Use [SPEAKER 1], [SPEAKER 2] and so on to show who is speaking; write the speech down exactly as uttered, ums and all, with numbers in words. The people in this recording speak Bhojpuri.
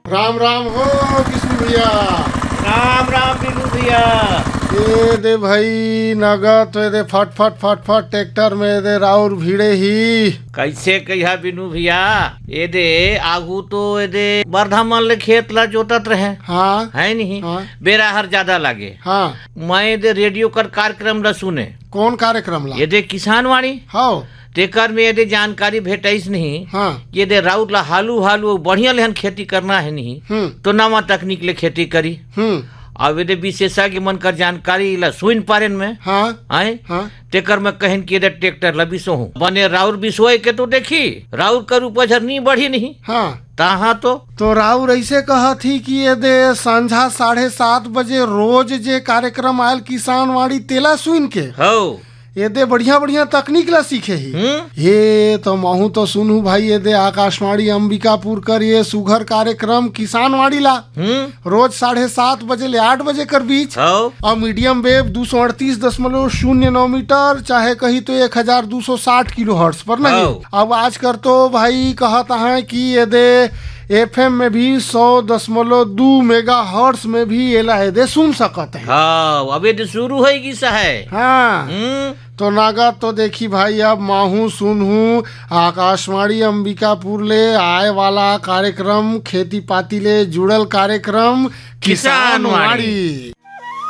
[SPEAKER 1] राम राम हो विष्णु भैया।
[SPEAKER 2] राम राम बिनू भैया।
[SPEAKER 1] ये दे भाई नगद तो दे फट फट फट फट ट्रैक्टर में दे राउर भीड़े ही
[SPEAKER 2] कैसे कहिया बिनू भैया, ये दे आगू तो ये दे बरधामन ले खेत ला जोतत रहे।
[SPEAKER 1] हाँ
[SPEAKER 2] है नहीं
[SPEAKER 1] हाँ
[SPEAKER 2] बेरा हर ज्यादा लागे।
[SPEAKER 1] हाँ
[SPEAKER 2] मैं ये दे रेडियो कर कार्यक्रम ला सुने।
[SPEAKER 1] कौन कार्यक्रम ला?
[SPEAKER 2] ये दे किसान वाणी
[SPEAKER 1] हाँ
[SPEAKER 2] तेकर में यदि जानकारी भेटाइस नहीं।
[SPEAKER 1] हाँ
[SPEAKER 2] ये दे राउत ला हालू हालू बढ़िया लेहन खेती करना है नहीं
[SPEAKER 1] हम्म
[SPEAKER 2] तो नवा तकनीक ले खेती करी।
[SPEAKER 1] हम्म
[SPEAKER 2] अब यदि विशेषज्ञ मन कर जानकारी ला सुन पारेन में
[SPEAKER 1] हाँ
[SPEAKER 2] आए
[SPEAKER 1] हाँ
[SPEAKER 2] तेकर में कहन कि यदि ट्रैक्टर ला बिसो हूँ बने राउर बिसोए के तो देखी राउर कर उपज नहीं बढ़ी नहीं
[SPEAKER 1] हाँ
[SPEAKER 2] तहाँ तो
[SPEAKER 1] तो राउर ऐसे कहा थी कि ये दे संझा साढ़े सात बजे रोज जे कार्यक्रम आयल किसान वाड़ी तेला सुन के
[SPEAKER 2] हो
[SPEAKER 1] ये दे बढ़िया बढ़िया तकनीक ला सीखे ही।
[SPEAKER 2] हम्म
[SPEAKER 1] ये तो महू तो सुनू भाई ये दे आकाशवाणी अंबिकापुर कर ये सुघर कार्यक्रम किसान वाड़ी ला
[SPEAKER 2] हम्म
[SPEAKER 1] रोज साढ़े सात बजे ले आठ बजे कर बीच
[SPEAKER 2] हो
[SPEAKER 1] और मीडियम वेव दो सौ अड़तीस दशमलव शून्य नौ मीटर चाहे कही तो एक हजार दो सौ साठ किलो हर्ट्ज पर नहीं।
[SPEAKER 2] हाँ।
[SPEAKER 1] अब आज कर तो भाई कहता है कि ये दे एफएम में भी सौ दशमलव दो मेगा हर्ट्ज में भी ये ला दे सुन सकते हैं।
[SPEAKER 2] हाँ अब ये शुरू होगी सा है।
[SPEAKER 1] हाँ
[SPEAKER 2] हम्म
[SPEAKER 1] तो नागा तो देखी भाई अब माहू सुनहू आकाशवाणी अंबिकापुर ले आए वाला कार्यक्रम खेती पाती ले जुड़ल कार्यक्रम किसान वाड़ी।